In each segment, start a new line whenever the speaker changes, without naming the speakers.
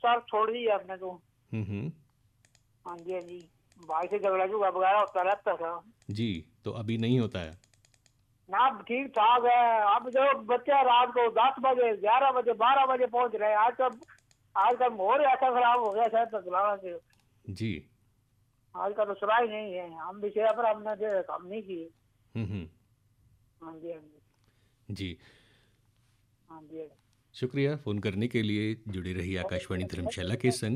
Sir छोड़ दी आपने तो।
हम्म।
हाँ जी, हाँ जी। भाई से झगड़ा झुगड़ा वगैरह होता रहता था
जी, तो अभी नहीं होता है।
ना, ठीक ठाक है। अब जो बच्चे रात को 10 बजे 11 बजे 12 बजे पहुंच रहे हैं, आजकल माहौल ऐसा खराब हो गया शायद बदलाव से।
जी।
आजकल तो सुराई नहीं है, हम भी शेयर पर हमने जो काम नहीं किए।
हम्म।
हाँ जी, हाँ जी।
जी,
हाँ जी, हाँ जी।
शुक्रिया फ़ोन करने के लिए। जुड़ी रही आकाशवाणी धर्मशाला के संग।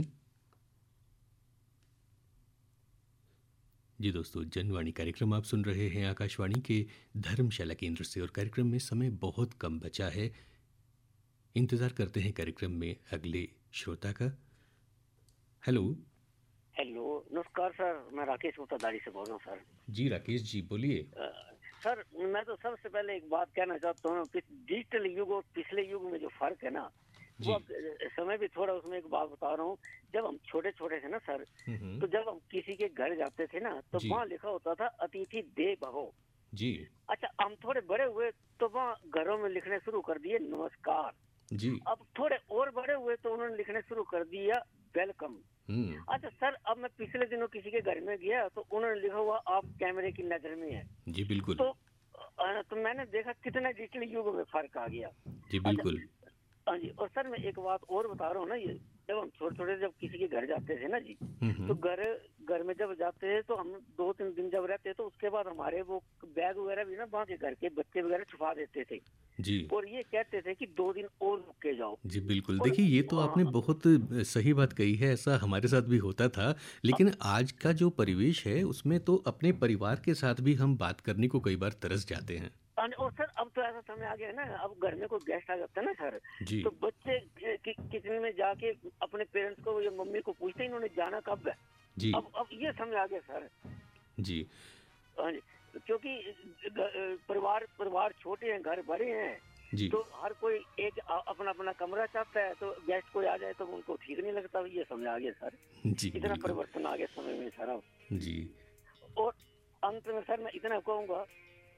जी दोस्तों, जनवाणी कार्यक्रम आप सुन रहे हैं आकाशवाणी के धर्मशाला केंद्र से, और कार्यक्रम में समय बहुत कम बचा है। इंतज़ार करते हैं कार्यक्रम में अगले श्रोता का। हेलो।
हेलो, नमस्कार सर। मैं राकेश गुप्ता दाड़ी से बोल रहा हूँ सर।
जी राकेश जी, बोलिए।
सर, मैं तो सबसे पहले एक बात कहना चाहता हूँ कि डिजिटल युग और पिछले युग में जो फर्क है ना,
जी।
वो समय भी थोड़ा, उसमें एक बात बता रहा हूँ। जब हम छोटे छोटे थे ना सर, तो जब हम किसी के घर जाते थे ना, तो
जी।
वहाँ लिखा होता था अतिथि देव भव।
जी।
अच्छा, हम थोड़े बड़े हुए तो वहाँ घरों में लिखने शुरू कर दिए नमस्कार।
जी।
अब थोड़े और बड़े हुए तो उन्होंने लिखने शुरू कर दिया वेलकम। अच्छा सर, अब मैं पिछले दिनों किसी के घर में गया तो उन्होंने लिखा हुआ आप कैमरे की नजर में है।
जी बिल्कुल।
तो मैंने देखा कितना डिजिटल युग में फर्क आ गया।
जी बिल्कुल।
हाँ जी। और सर मैं एक बात और बता रहा हूँ ना, ये जब हम छोटे छोटे जब किसी के घर जाते थे ना जी, तो घर में जब जाते हैं तो हम 2-3 दिन जब रहते तो उसके बाद हमारे वो बैग वगैरह भी ना वहाँ के घर के बच्चे वगैरह छुपा देते थे
जी।
और ये कहते थे कि 2 दिन और रुक के जाओ।
जी बिल्कुल। देखिए, ये तो आपने बहुत सही बात कही है, ऐसा हमारे साथ भी होता था। लेकिन आज का जो परिवेश है उसमें तो अपने परिवार के साथ भी हम बात करने को कई बार तरस जाते हैं।
और सर अब तो ऐसा समय आ गया है ना, अब घर में कोई गेस्ट आ जाता है ना सर, तो बच्चे किचन में जाके अपने पेरेंट्स को या मम्मी को पूछते हैं इन्होंने जाना कब है।
जी।
अब ये समय आ गया सर।
जी।
हाँ जी, क्योंकि परिवार छोटे हैं, घर बड़े हैं
जी।
तो हर कोई एक अपना अपना कमरा चाहता है, तो गेस्ट कोई आ जाए तो उनको ठीक नहीं लगता। ये समय आ गया सर।
जी,
इतना परिवर्तन आ गया समय में सर अब।
जी।
और अंत में सर मैं इतना कहूँगा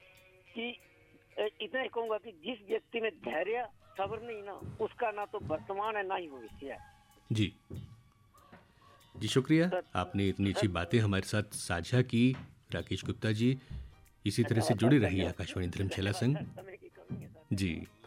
कि जिस व्यक्ति में धैर्य सब्र नहीं ना, उसका ना तो वर्तमान है ना ही भविष्य है।
जी जी, शुक्रिया। आपने इतनी अच्छी बातें हमारे साथ साझा की राकेश गुप्ता जी। इसी तरह से जुड़े रहिए आकाशवाणी धर्मशाला संग। जी।